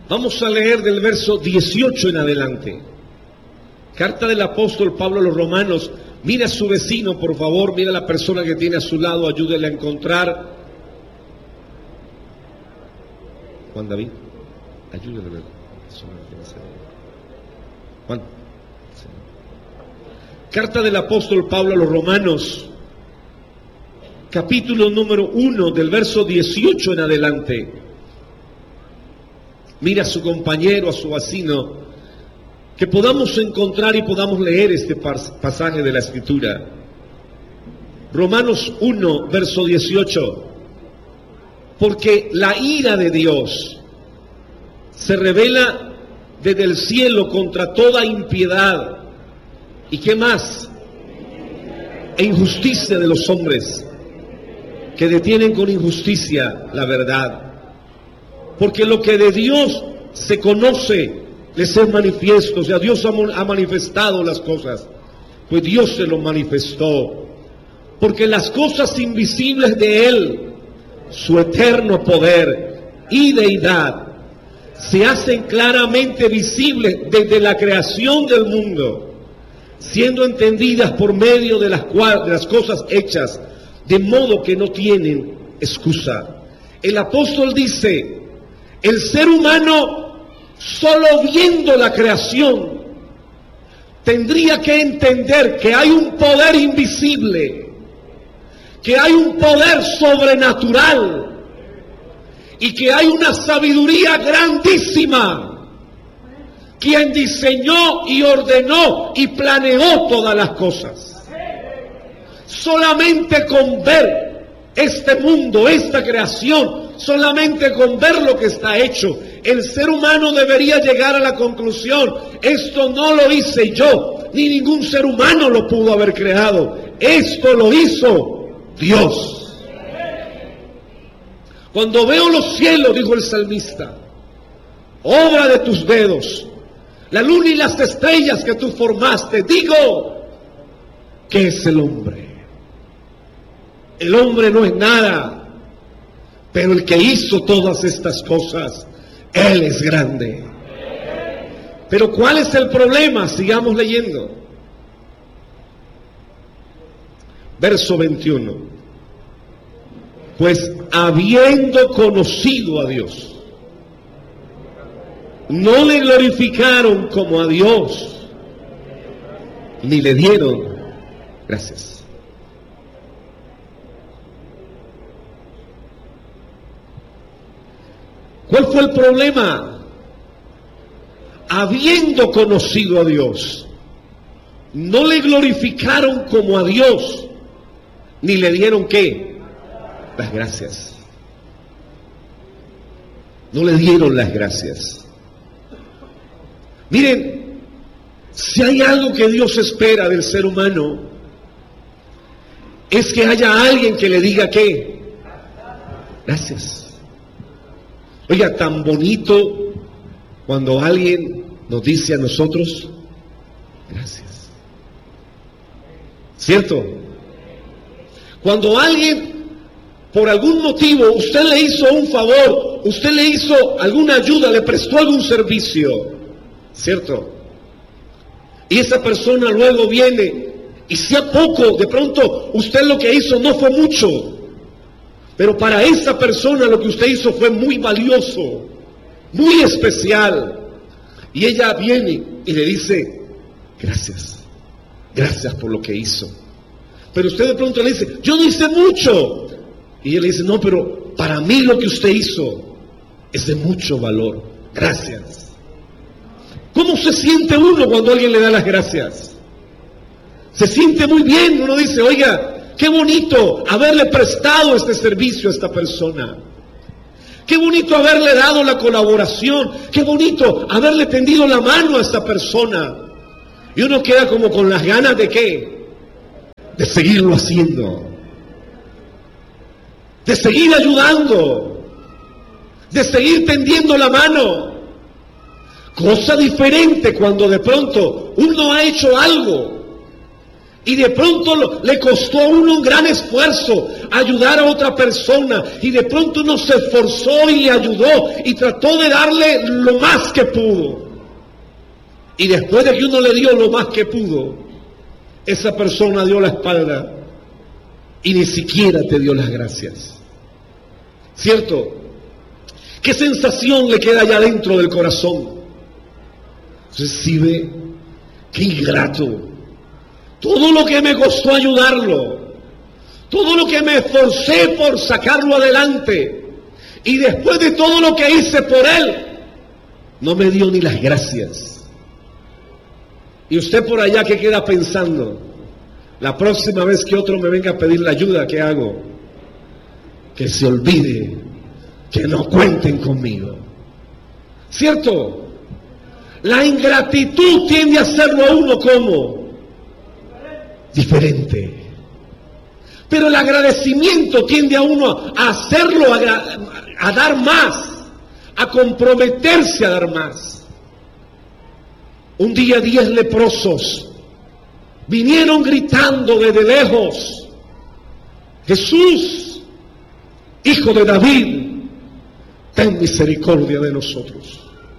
Vamos a leer del verso 18 en adelante. Carta del apóstol Pablo a los Romanos. Mira a su vecino, por favor, mira a la persona que tiene a su lado, ayúdele a encontrar. Juan David, ayúdele a ver. Juan. Carta del apóstol Pablo a los Romanos, capítulo número 1, del verso 18 en adelante. Mira a su compañero, a su vecino, que podamos encontrar y podamos leer este pasaje de la Escritura. Romanos 1, verso 18. Porque la ira de Dios se revela desde el cielo contra toda impiedad. ¿Y qué más? E injusticia de los hombres, que detienen con injusticia la verdad. Porque lo que de Dios se conoce les es manifiesto, o sea, Dios ha manifestado las cosas, pues Dios se lo manifestó. Porque las cosas invisibles de Él, su eterno poder y deidad, se hacen claramente visibles desde la creación del mundo, siendo entendidas por medio de las cosas hechas, de modo que no tienen excusa. El apóstol dice, el ser humano, solo viendo la creación, tendría que entender que hay un poder invisible, que hay un poder sobrenatural y que hay una sabiduría grandísima, quien diseñó y ordenó y planeó todas las cosas. Solamente con ver este mundo, esta creación, solamente con ver lo que está hecho, el ser humano debería llegar a la conclusión: esto no lo hice yo, ni ningún ser humano lo pudo haber creado, esto lo hizo Dios. Cuando veo los cielos, dijo el salmista, obra de tus dedos, la luna y las estrellas que tú formaste, digo, ¿qué es el hombre? El hombre no es nada, pero el que hizo todas estas cosas, Él es grande. Pero ¿cuál es el problema? Sigamos leyendo. Verso 21. Pues habiendo conocido a Dios, no le glorificaron como a Dios, ni le dieron gracias. ¿Cuál fue el problema? Habiendo conocido a Dios, no le glorificaron como a Dios, ni le dieron ¿qué? Las gracias. No le dieron las gracias. Miren, si hay algo que Dios espera del ser humano, es que haya alguien que le diga ¿qué? Gracias. Oiga, tan bonito cuando alguien nos dice a nosotros, gracias. ¿Cierto? Cuando alguien, por algún motivo, usted le hizo un favor, usted le hizo alguna ayuda, le prestó algún servicio, ¿cierto? Y esa persona luego viene, y si a poco, de pronto, usted lo que hizo no fue mucho, pero para esa persona lo que usted hizo fue muy valioso, muy especial. Y ella viene y le dice, gracias, gracias por lo que hizo. Pero usted de pronto le dice, yo no hice mucho. Y ella le dice, no, pero para mí lo que usted hizo es de mucho valor. Gracias. ¿Cómo se siente uno cuando alguien le da las gracias? Se siente muy bien. Uno dice, oiga, qué bonito haberle prestado este servicio a esta persona. Qué bonito haberle dado la colaboración. Qué bonito haberle tendido la mano a esta persona. Y uno queda como con las ganas de ¿qué? De seguirlo haciendo. De seguir ayudando. De seguir tendiendo la mano. Cosa diferente cuando de pronto uno ha hecho algo Y de pronto le costó a uno un gran esfuerzo ayudar a otra persona. Y de pronto uno se esforzó y le ayudó y trató de darle lo más que pudo. Y después de que uno le dio lo más que pudo, esa persona dio la espalda y ni siquiera te dio las gracias. ¿Cierto? ¿Qué sensación le queda allá dentro del corazón? Recibe, qué ingrato. Todo lo que me costó ayudarlo, todo lo que me esforcé por sacarlo adelante, y después de todo lo que hice por él, no me dio ni las gracias. Y usted por allá que queda pensando, la próxima vez que otro me venga a pedir la ayuda, ¿qué hago? Que se olvide, que no cuenten conmigo. ¿Cierto? La ingratitud tiende a hacerlo a uno como diferente. Pero el agradecimiento tiende a uno a hacerlo, a dar más, a comprometerse a dar más. Un día 10 leprosos vinieron gritando desde lejos: Jesús, Hijo de David, ten misericordia de nosotros.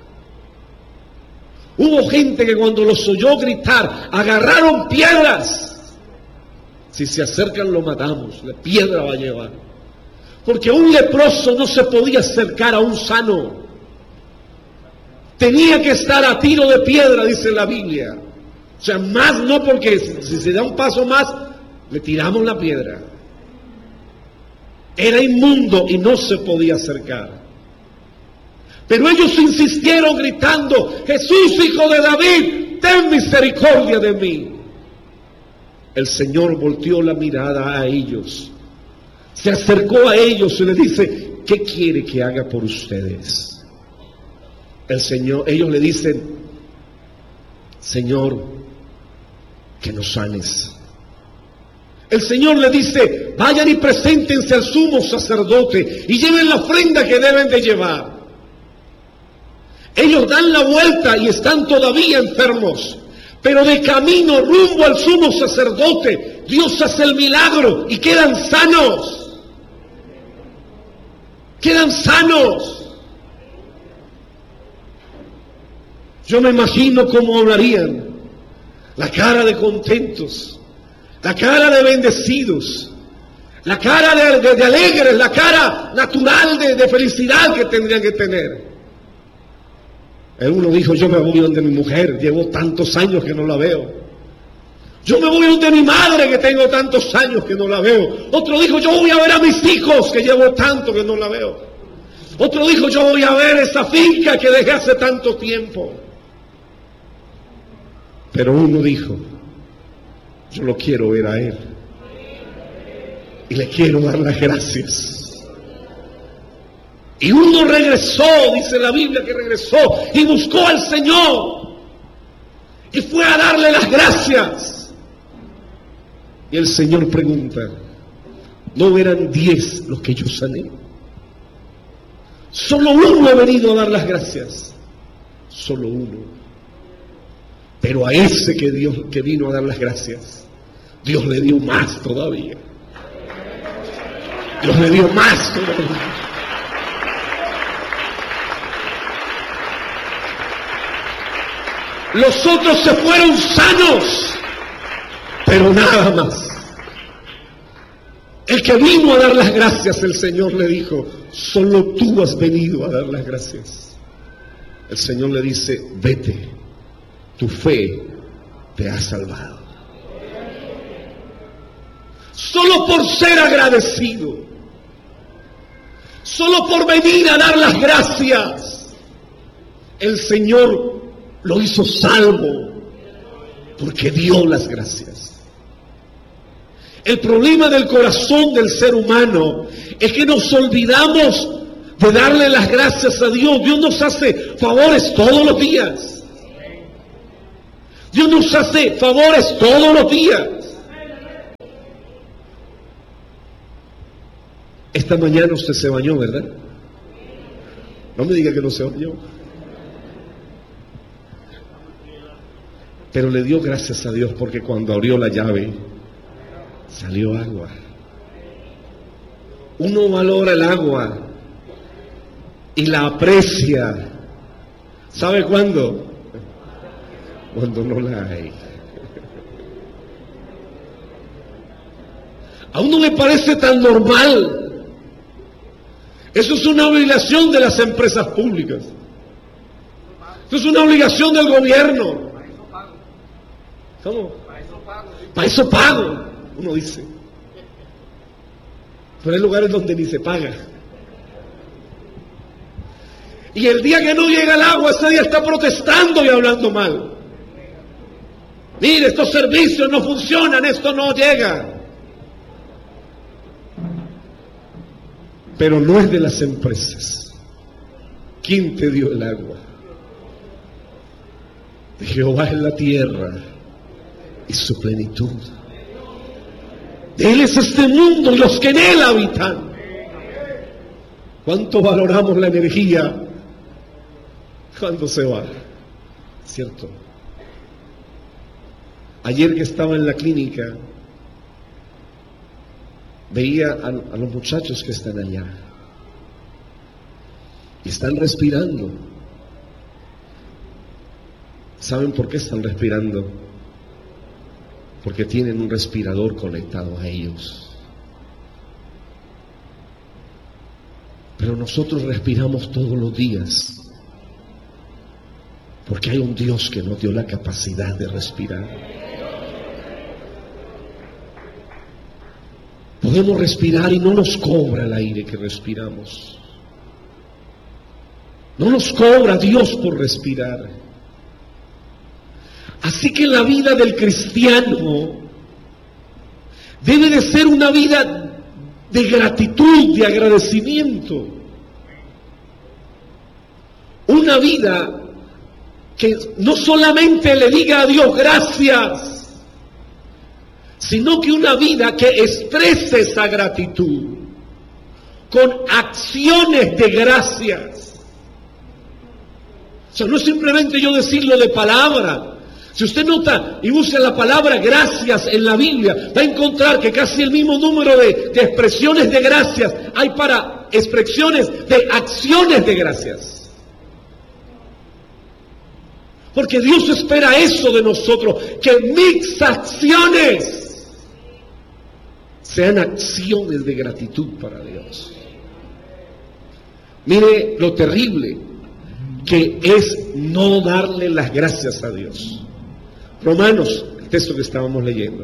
Hubo gente que cuando los oyó gritar, agarraron piedras. Si se acercan lo matamos, la piedra va a llevar. Porque un leproso no se podía acercar a un sano. Tenía que estar a tiro de piedra, dice la Biblia. O sea, más no, porque si se da un paso más, le tiramos la piedra. Era inmundo y no se podía acercar. Pero ellos insistieron gritando: Jesús, Hijo de David, ten misericordia de mí. El Señor volteó la mirada a ellos, se acercó a ellos y les dice: ¿qué quiere que haga por ustedes? Ellos le dicen: Señor, que nos sanes. El Señor le dice: vayan y preséntense al sumo sacerdote y lleven la ofrenda que deben de llevar. Ellos dan la vuelta y están todavía enfermos, pero de camino rumbo al sumo sacerdote, Dios hace el milagro y quedan sanos. Quedan sanos. Yo me imagino cómo hablarían, la cara de contentos, la cara de bendecidos, la cara de alegres, la cara natural de felicidad que tendrían que tener. Uno dijo: yo me voy donde mi mujer, llevo tantos años que no la veo. Yo me voy donde mi madre, que tengo tantos años que no la veo. Otro dijo: yo voy a ver a mis hijos, que llevo tanto que no la veo. Otro dijo: yo voy a ver esa finca que dejé hace tanto tiempo. Pero uno dijo: yo lo quiero ver a él y le quiero dar las gracias. Y uno regresó, dice la Biblia que regresó y buscó al Señor y fue a darle las gracias. Y el Señor pregunta: ¿no eran 10 los que yo sané? Solo uno ha venido a dar las gracias. Solo uno. Pero a ese que vino a dar las gracias, Dios le dio más todavía. Dios le dio más todavía. Los otros se fueron sanos, pero nada más. El que vino a dar las gracias, el Señor le dijo: solo tú has venido a dar las gracias. El Señor le dice: vete, tu fe te ha salvado. Solo por ser agradecido, solo por venir a dar las gracias, el Señor lo hizo salvo, porque dio las gracias. El problema del corazón del ser humano es que nos olvidamos de darle las gracias a Dios. Dios nos hace favores todos los días. Dios nos hace favores todos los días. Esta mañana usted se bañó, ¿verdad? No me diga que no se bañó. Pero le dio gracias a Dios porque cuando abrió la llave salió agua. Uno valora el agua y la aprecia. ¿Sabe cuándo? Cuando no la hay. A uno le parece tan normal. Eso es una obligación de las empresas públicas. Eso es una obligación del gobierno. ¿Cómo? Para eso pago, uno dice. Pero hay lugares donde ni se paga. Y el día que no llega el agua, ese día está protestando y hablando mal. Mire, estos servicios no funcionan, esto no llega. Pero no es de las empresas. ¿Quién te dio el agua? De Jehová es la tierra y su plenitud. De Él es este mundo y los que en Él habitan. ¿Cuánto valoramos la energía cuando se va? ¿Cierto? Ayer que estaba en la clínica, veía a los muchachos que están allá y están respirando. ¿Saben por qué están respirando? Porque tienen un respirador conectado a ellos. Pero nosotros respiramos todos los días porque hay un Dios que nos dio la capacidad de respirar. Podemos respirar y no nos cobra el aire que respiramos. No nos cobra Dios por respirar. Así que la vida del cristiano debe de ser una vida de gratitud, de agradecimiento. Una vida que no solamente le diga a Dios gracias, sino que una vida que exprese esa gratitud con acciones de gracias. O sea, no es simplemente yo decirlo de palabra. Si usted nota y busca la palabra gracias en la Biblia, va a encontrar que casi el mismo número de expresiones de gracias hay para expresiones de acciones de gracias. Porque Dios espera eso de nosotros, que mis acciones sean acciones de gratitud para Dios. Mire lo terrible que es no darle las gracias a Dios. Romanos, el texto que estábamos leyendo.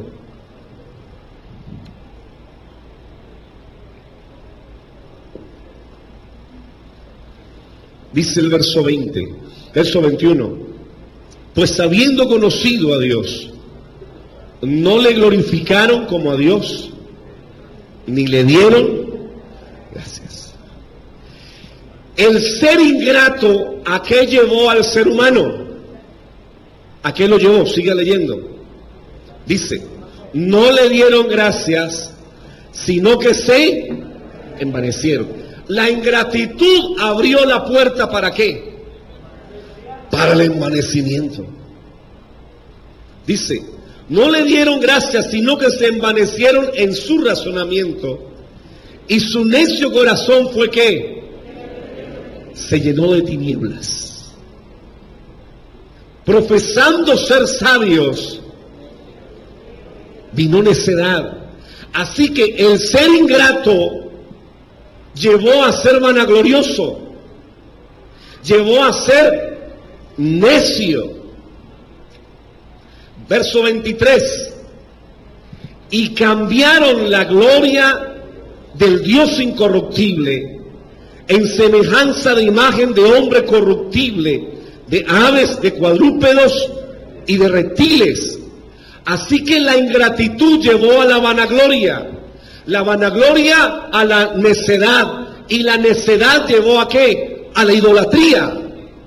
Dice el verso 21. Pues habiendo conocido a Dios, no le glorificaron como a Dios, ni le dieron gracias. El ser ingrato, ¿a qué llevó al ser humano? ¿A qué lo llevó? Siga leyendo. Dice, no le dieron gracias, sino que se envanecieron. La ingratitud abrió la puerta ¿para qué? Para el envanecimiento. Dice, no le dieron gracias, sino que se envanecieron en su razonamiento, y su necio corazón fue ¿qué? Se llenó de tinieblas. Profesando ser sabios, vino necedad. Así que el ser ingrato llevó a ser vanaglorioso, llevó a ser necio. Verso 23. Y cambiaron la gloria del Dios incorruptible en semejanza de imagen de hombre corruptible, de aves, de cuadrúpedos y de reptiles. Así que la ingratitud llevó a la vanagloria a la necedad, y la necedad llevó ¿a qué? A la idolatría.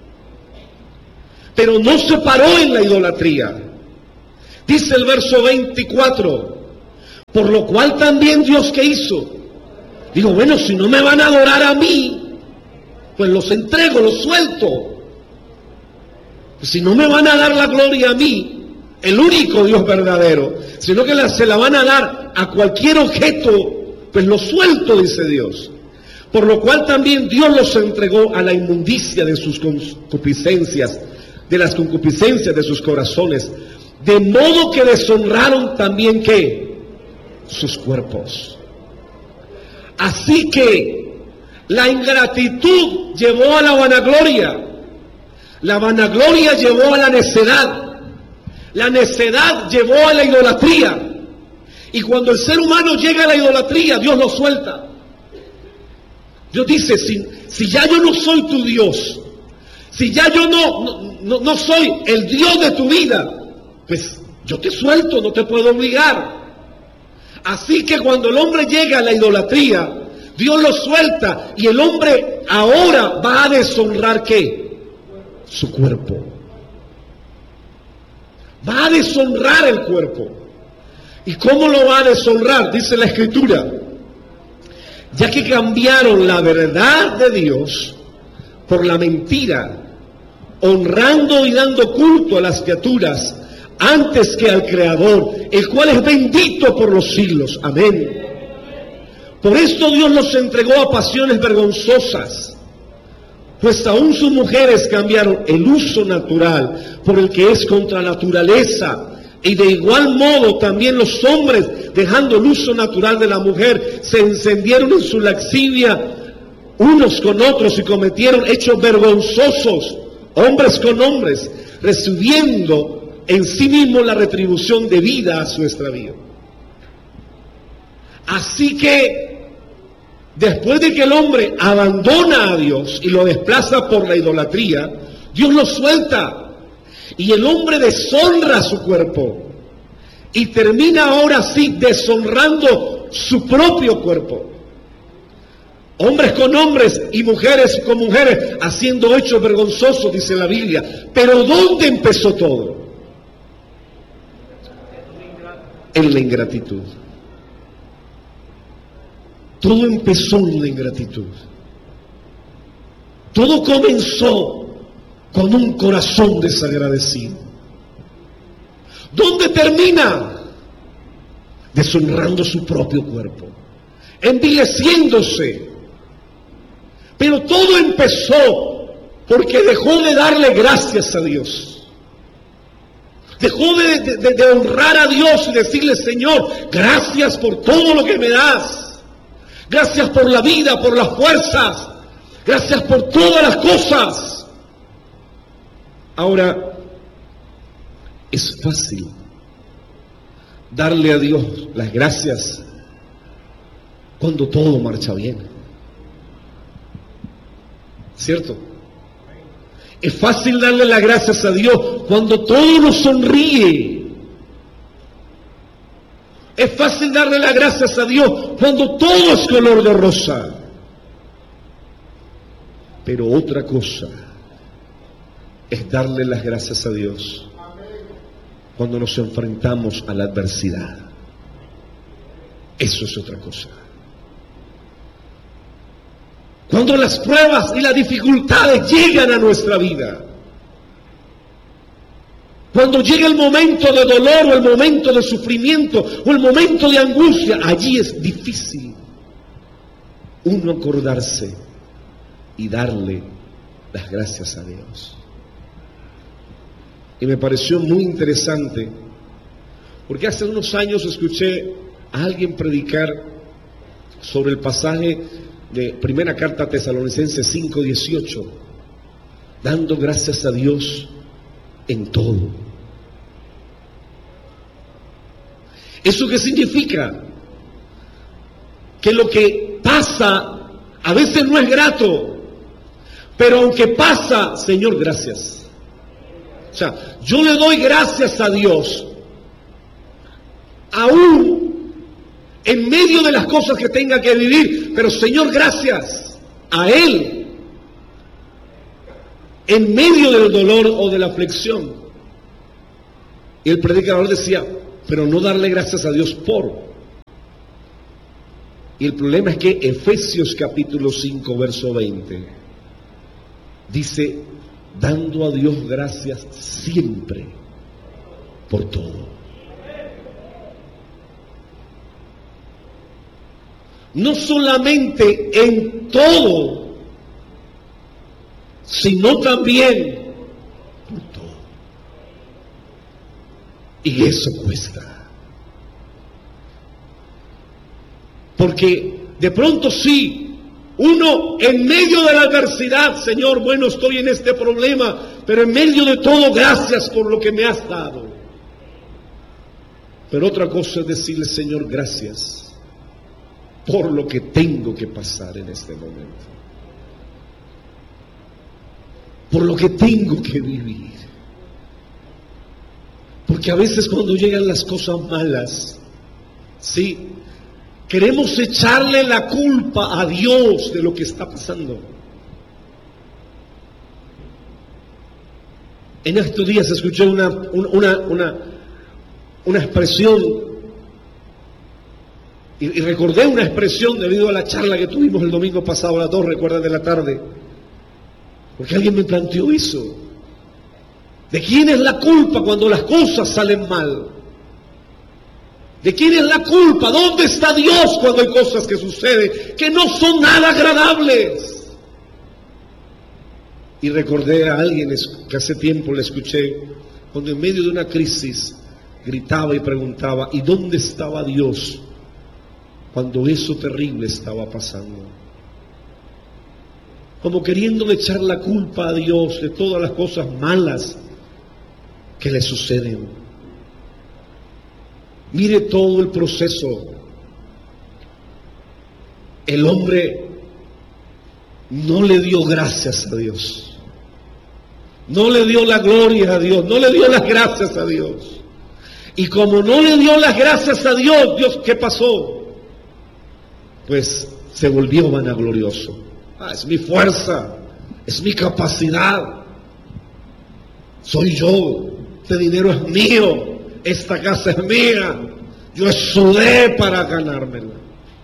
Pero no se paró en la idolatría. Dice el verso 24, por lo cual también Dios ¿qué hizo? Digo, bueno, si no me van a adorar a mí, pues los entrego, los suelto. Si no me van a dar la gloria a mí, el único Dios verdadero, sino que se la van a dar a cualquier objeto, pues lo suelto, dice Dios. Por lo cual también Dios los entregó a la inmundicia de sus concupiscencias, de las concupiscencias de sus corazones, de modo que deshonraron también, ¿qué? Sus cuerpos. Así que la ingratitud llevó a la vanagloria llevó a la necedad llevó a la idolatría, y cuando el ser humano llega a la idolatría, Dios lo suelta. Dios dice, si ya yo no soy tu Dios, si ya yo no soy el Dios de tu vida, pues yo te suelto, no te puedo obligar. Así que cuando el hombre llega a la idolatría, Dios lo suelta, y el hombre ahora va a deshonrar, ¿qué? Su cuerpo. Va a deshonrar el cuerpo. ¿Y cómo lo va a deshonrar? Dice la Escritura, ya que cambiaron la verdad de Dios por la mentira, honrando y dando culto a las criaturas antes que al Creador, el cual es bendito por los siglos. Amén. Por esto Dios los entregó a pasiones vergonzosas, pues aún sus mujeres cambiaron el uso natural por el que es contra naturaleza, y de igual modo también los hombres, dejando el uso natural de la mujer, se encendieron en su lascivia unos con otros y cometieron hechos vergonzosos, hombres con hombres, recibiendo en sí mismo la retribución debida a su extravío. Así que después de que el hombre abandona a Dios y lo desplaza por la idolatría, Dios lo suelta, y el hombre deshonra su cuerpo, y termina ahora sí deshonrando su propio cuerpo. Hombres con hombres y mujeres con mujeres, haciendo hechos vergonzosos, dice la Biblia. Pero ¿dónde empezó todo? En la ingratitud. Todo empezó en la ingratitud. Todo comenzó con un corazón desagradecido. ¿Dónde termina? Deshonrando su propio cuerpo, envileciéndose. Pero todo empezó porque dejó de darle gracias a Dios. Dejó de honrar a Dios y decirle: Señor, gracias por todo lo que me das. Gracias por la vida, por las fuerzas. Gracias por todas las cosas. Ahora, es fácil darle a Dios las gracias cuando todo marcha bien, ¿cierto? Es fácil darle las gracias a Dios cuando todo nos sonríe. Es fácil darle las gracias a Dios cuando todo es color de rosa. Pero otra cosa es darle las gracias a Dios cuando nos enfrentamos a la adversidad. Eso es otra cosa. Cuando las pruebas y las dificultades llegan a nuestra vida, cuando llega el momento de dolor o el momento de sufrimiento o el momento de angustia, allí es difícil uno acordarse y darle las gracias a Dios. Y me pareció muy interesante, porque hace unos años escuché a alguien predicar sobre el pasaje de Primera Carta a Tesalonicenses 5:18, dando gracias a Dios en todo. ¿Eso qué significa? Que lo que pasa a veces no es grato, pero aunque pasa, Señor, gracias. O sea, yo le doy gracias a Dios, aún en medio de las cosas que tenga que vivir, pero Señor, gracias a Él, en medio del dolor o de la aflicción. Y el predicador decía, pero no darle gracias a Dios por. Y el problema es que Efesios capítulo 5, verso 20, dice, dando a Dios gracias siempre por todo. No solamente en todo, sino también por todo. Y eso cuesta. Porque de pronto sí, uno en medio de la adversidad, Señor, bueno, estoy en este problema, pero en medio de todo, gracias por lo que me has dado. Pero otra cosa es decirle, Señor, gracias por lo que tengo que pasar en este momento, por lo que tengo que vivir. Porque a veces cuando llegan las cosas malas, sí, queremos echarle la culpa a Dios de lo que está pasando. En estos días escuché una expresión y recordé una expresión debido a la charla que tuvimos el domingo pasado a las 2, recuerdan, de la tarde, porque alguien me planteó eso. ¿De quién es la culpa cuando las cosas salen mal? ¿De quién es la culpa? ¿Dónde está Dios cuando hay cosas que suceden que no son nada agradables? Y recordé a alguien que hace tiempo le escuché, cuando en medio de una crisis gritaba y preguntaba, ¿y dónde estaba Dios cuando eso terrible estaba pasando? Como queriéndole echar la culpa a Dios de todas las cosas malas que le suceden. Mire todo el proceso. El hombre no le dio gracias a Dios, no le dio la gloria a Dios, no le dio las gracias a Dios. Y como no le dio las gracias a Dios, Dios, ¿qué pasó? Pues se volvió vanaglorioso. Es mi fuerza, es mi capacidad, soy yo, este dinero es mío, esta casa es mía, yo sudé para ganármela.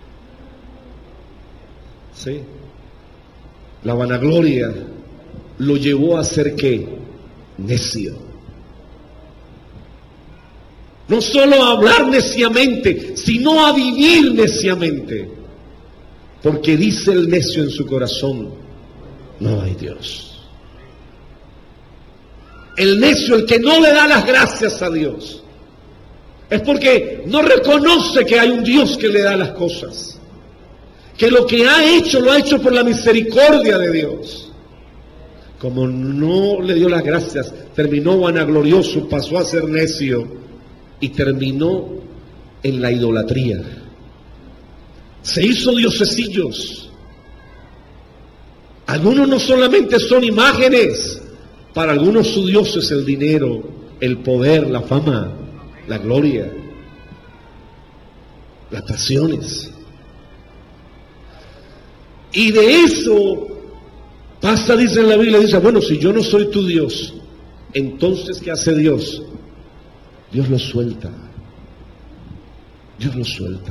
¿Sí? La vanagloria lo llevó a ser ¿qué? Necio. No solo a hablar neciamente, sino a vivir neciamente. Porque dice el necio en su corazón, no hay Dios. El necio, el que no le da las gracias a Dios, es porque no reconoce que hay un Dios que le da las cosas, que lo que ha hecho lo ha hecho por la misericordia de Dios. Como no le dio las gracias, terminó vanaglorioso, pasó a ser necio y terminó en la idolatría. Se hizo diosecillos. Algunos no solamente son imágenes, para algunos su Dios es el dinero, el poder, la fama, la gloria, las pasiones. Y de eso pasa, dice en la Biblia, dice, bueno, si yo no soy tu Dios, entonces ¿qué hace Dios? Dios lo suelta. Dios lo suelta.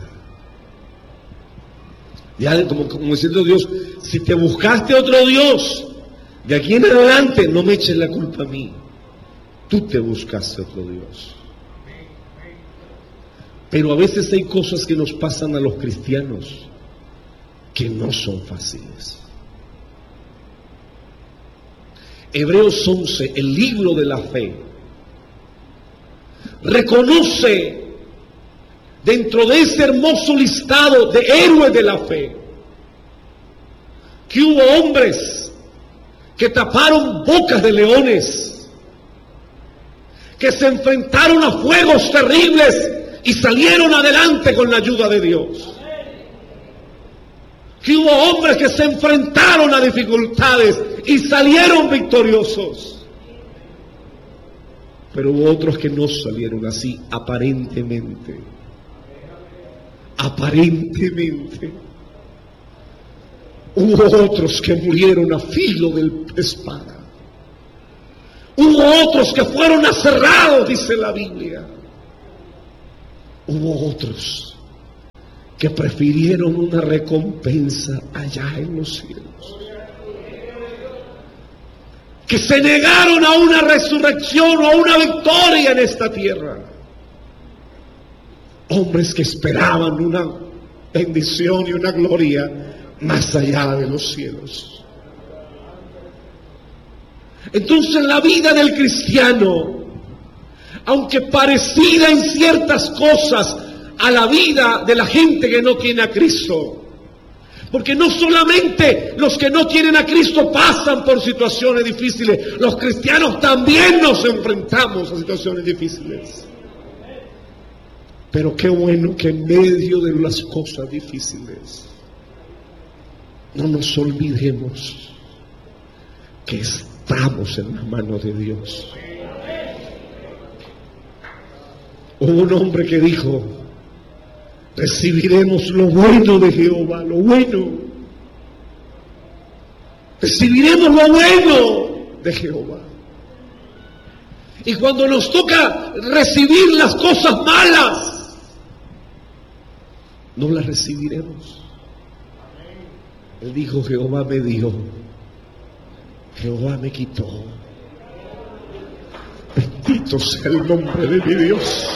Ya como diciendo Dios, si te buscaste otro Dios, de aquí en adelante no me eches la culpa a mí. Tú te buscaste otro Dios. Pero a veces hay cosas que nos pasan a los cristianos que no son fáciles. Hebreos 11, el libro de la fe, reconoce dentro de ese hermoso listado de héroes de la fe que hubo hombres que taparon bocas de leones, que se enfrentaron a fuegos terribles y salieron adelante con la ayuda de Dios. Que hubo hombres que se enfrentaron a dificultades y salieron victoriosos. Pero hubo otros que no salieron así, aparentemente. Aparentemente. Hubo otros que murieron a filo de espada. Hubo otros que fueron aserrados, dice la Biblia. Hubo otros que prefirieron una recompensa allá en los cielos. que se negaron a una resurrección o a una victoria en esta tierra. Hombres que esperaban una bendición y una gloria más allá de los cielos. Entonces la vida del cristiano, aunque parecida en ciertas cosas a la vida de la gente que no tiene a Cristo, porque no solamente los que no tienen a Cristo pasan por situaciones difíciles, los cristianos también nos enfrentamos a situaciones difíciles. Pero qué bueno que en medio de las cosas difíciles no nos olvidemos que estamos en las manos de Dios. Hubo un hombre que dijo: recibiremos lo bueno de Jehová, lo bueno. Recibiremos lo bueno de Jehová. Y cuando nos toca recibir las cosas malas, no las recibiremos. Él dijo: Jehová me dio, Jehová me quitó. Bendito sea el nombre de mi Dios.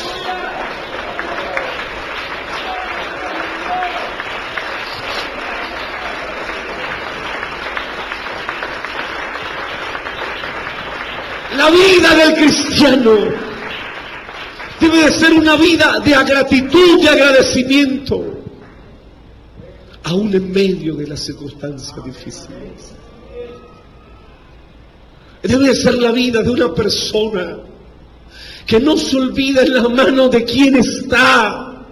La vida del cristiano debe de ser una vida de gratitud y agradecimiento, aún en medio de las circunstancias difíciles. Debe de ser la vida de una persona que no se olvida en la mano de quién está.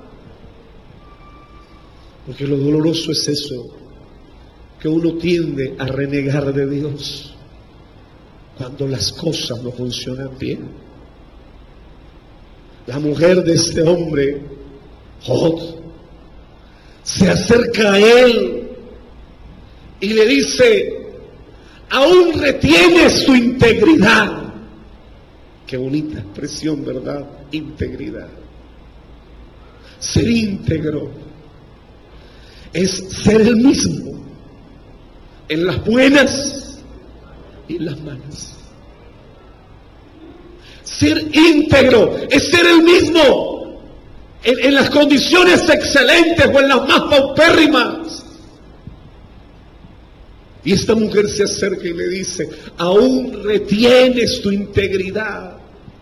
Porque lo doloroso es eso, que uno tiende a renegar de Dios cuando las cosas no funcionan bien. La mujer de este hombre, Jod, se acerca a él y le dice: aún retienes tu integridad. Qué bonita expresión, ¿verdad? Integridad. Ser íntegro es ser el mismo en las buenas y en las malas. Ser íntegro es ser el mismo en las condiciones excelentes o en las más paupérrimas. Y esta mujer se acerca y le dice: aún retienes tu integridad.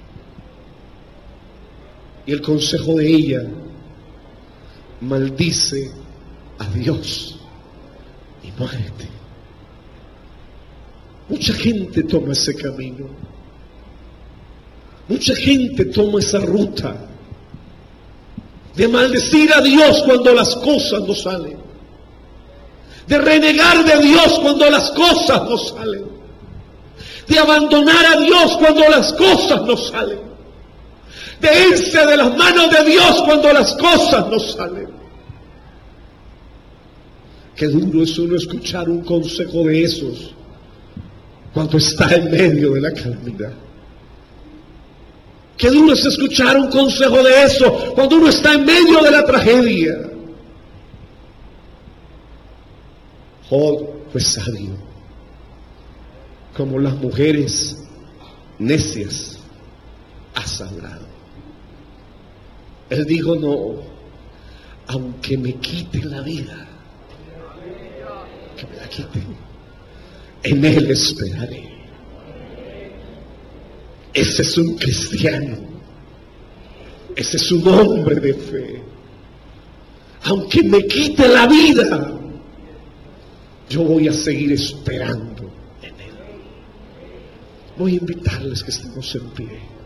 Y el consejo de ella: maldice a Dios y muérete. Mucha gente toma ese camino. Mucha gente toma esa ruta de maldecir a Dios cuando las cosas no salen, de renegar de Dios cuando las cosas no salen, de abandonar a Dios cuando las cosas no salen, de irse de las manos de Dios cuando las cosas no salen. Qué duro es uno escuchar un consejo de esos cuando está en medio de la calamidad. Qué duro es escuchar un consejo de eso cuando uno está en medio de la tragedia. Jod fue sabio, como las mujeres necias has hablado. Él dijo: no, aunque me quiten la vida, que me la quiten, en Él esperaré. Ese es un cristiano, ese es un hombre de fe. Aunque me quite la vida, yo voy a seguir esperando en Él. Voy a invitarles que estemos en pie.